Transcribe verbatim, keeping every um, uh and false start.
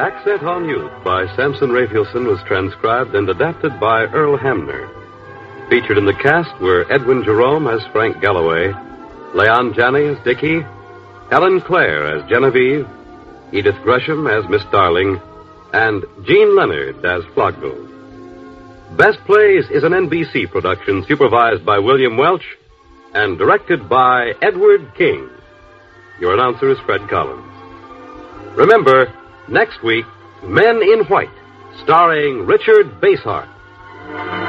Accent on Youth by Samson Raphaelson was transcribed and adapted by Earl Hamner. Featured in the cast were Edwin Jerome as Frank Galloway, Leon Janney as Dickie, Helen Clare as Genevieve, Edith Gresham as Miss Darling, and Jean Leonard as Floggo. Best Plays is an N B C production supervised by William Welch and directed by Edward King. Your announcer is Fred Collins. Remember, next week, Men in White, starring Richard Basehart.